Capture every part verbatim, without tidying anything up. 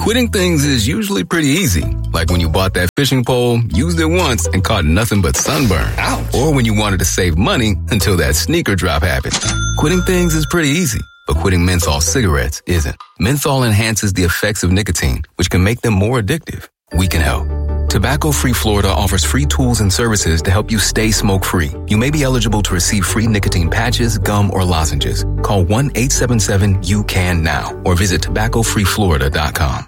Quitting things is usually pretty easy. Like when you bought that fishing pole, used it once, and caught nothing but sunburn. Ouch. Or when you wanted to save money until that sneaker drop happened. Quitting things is pretty easy. But quitting menthol cigarettes isn't. Menthol enhances the effects of nicotine, which can make them more addictive. We can help. Tobacco-Free Florida offers free tools and services to help you stay smoke-free. You may be eligible to receive free nicotine patches, gum, or lozenges. Call one eight seven seven U C A N now or visit tobacco free florida dot com.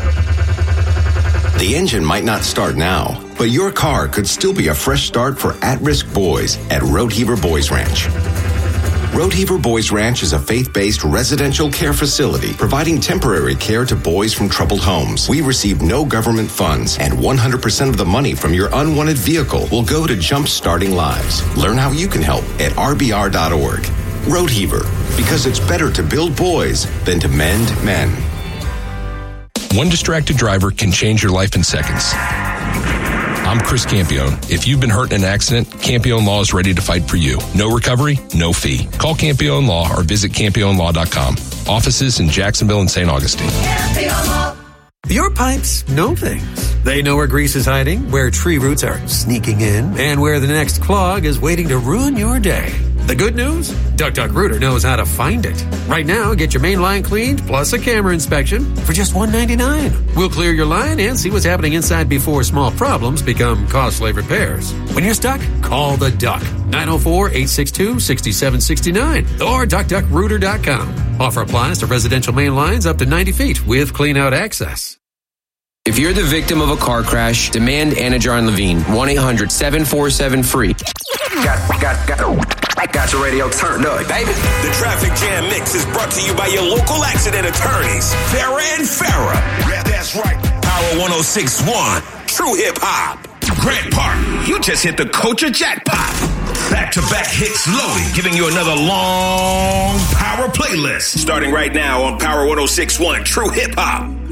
The engine might not start now, but your car could still be a fresh start for at-risk boys at Roadheaver Boys Ranch. Roadheaver Boys Ranch is a faith-based residential care facility providing temporary care to boys from troubled homes. We receive no government funds, and one hundred percent of the money from your unwanted vehicle will go to jump-starting lives. Learn how you can help at R B R dot org. Roadheaver, because it's better to build boys than to mend men. One distracted driver can change your life in seconds. I'm Chris Campione. If you've been hurt in an accident, Campione Law is ready to fight for you. No recovery, no fee. Call Campione Law or visit campione law dot com. Offices in Jacksonville and Saint Augustine. Your pipes know things. They know where grease is hiding, where tree roots are sneaking in, and where the next clog is waiting to ruin your day. The good news? Duck Duck Rooter knows how to find it. Right now, get your main line cleaned plus a camera inspection for just one hundred ninety-nine dollars. We'll clear your line and see what's happening inside before small problems become costly repairs. When you're stuck, call the Duck. nine oh four, eight six two, six seven six nine or duck duck rooter dot com. Offer applies to residential main lines up to ninety feet with clean-out access. If you're the victim of a car crash, demand Anadron Levine. one eight hundred, seven four seven, free. Got, got, got, got your radio turned up, baby. The Traffic Jam Mix is brought to you by your local accident attorneys, Farrah and Farrah. Yeah, that's right. Power one oh six point one, True Hip Hop. Grant Park, you just hit the Culture jackpot. Back-to-back hits loaded, giving you another long power playlist. Starting right now on Power one oh six point one, True Hip Hop.